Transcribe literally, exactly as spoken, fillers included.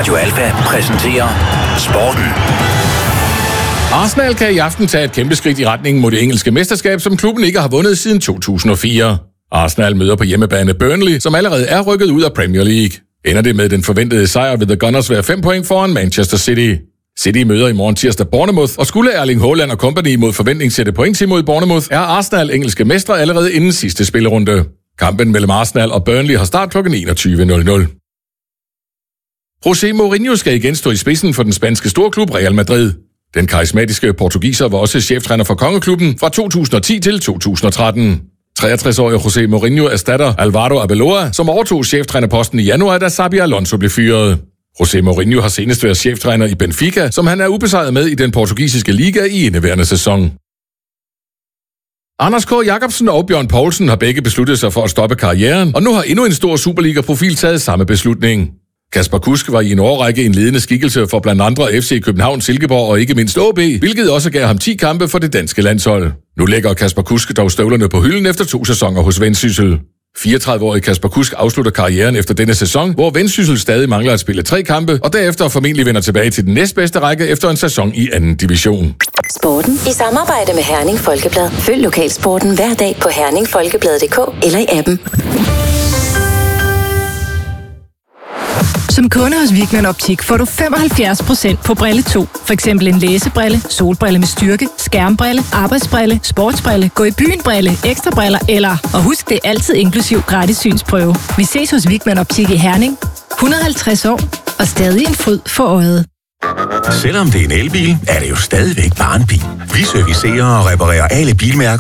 Radio Alfa præsenterer Sporten. Arsenal kan i aften tage et kæmpe skridt i retningen mod det engelske mesterskab, som klubben ikke har vundet siden to tusind og fire. Arsenal møder på hjemmebane Burnley, som allerede er rykket ud af Premier League. Ender det med den forventede sejr, vil The Gunners være fem point foran Manchester City. City møder i morgen tirsdag Bournemouth, og skulle Erling Haaland og company mod forventning sætte point til mod Bournemouth, er Arsenal engelske mestre allerede inden sidste spillerunde. Kampen mellem Arsenal og Burnley har start klokken enogtyve nul nul. José Mourinho skal igen stå i spidsen for den spanske storklub Real Madrid. Den karismatiske portugiser var også cheftræner for kongeklubben fra to tusind og ti til to tusind og tretten. treogtres-årige José Mourinho erstatter Alvaro Arbeloa, som overtog cheftrænerposten i januar, da Xabi Alonso blev fyret. José Mourinho har senest været cheftræner i Benfica, som han er ubesejret med i den portugisiske liga i indeværende sæson. Anders K. Jacobsen og Bjørn Poulsen har begge besluttet sig for at stoppe karrieren, og nu har endnu en stor Superliga-profil taget samme beslutning. Kasper Kusk var i en årrække en ledende skikkelse for blandt andre F C København, Silkeborg og ikke mindst A B, hvilket også gav ham ti kampe for det danske landshold. Nu lægger Kasper Kusk dog støvlerne på hylden efter to sæsoner hos Vendsyssel. fireogtredive-årige Kasper Kusk afslutter karrieren efter denne sæson, hvor Vendsyssel stadig mangler at spille tre kampe, og derefter formentlig vender tilbage til den næstbedste række efter en sæson i anden division. Sporten i samarbejde med Herning Folkeblad. Følg lokalsporten hver dag på herning folkeblad punktum d k eller i appen. Som kunde hos Vigemann Optik får du femoghalvfjerds procent på brille to. For eksempel en læsebrille, solbrille med styrke, skærmbrille, arbejdsbrille, sportsbrille, gå i byen brille, ekstra briller eller, og husk det er altid inklusiv gratis synsprøve. Vi ses hos Vigemann Optik i Herning. et hundrede og halvtreds år og stadig en fryd for øjet. Selvom det er en elbil, er det jo stadigvæk bare en bil. Vi servicerer og reparerer alle bilmærker